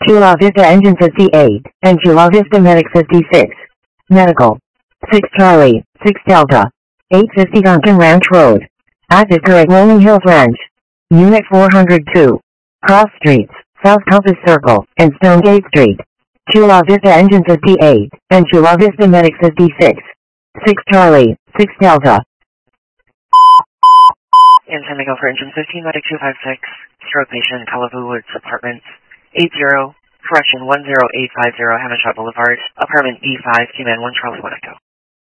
Chula Vista Engine says D8, and Chula Vista Medic says D6. Medical. 6 Charlie, 6 Delta. 850 Duncan Ranch Road. Active correct Rolling Hills Ranch. Unit 402. Cross Streets, South Compass Circle, and Stonegate Street. Chula Vista Engine says D8, and Chula Vista Medic says D6. 6 Charlie, 6 Delta. Intending go for engine 15, medic 256, stroke patient, Calavu Woods, apartments 80, correction 10850, Hammond Boulevard, apartment B5, T-Man 1 Charlie 1 Echo.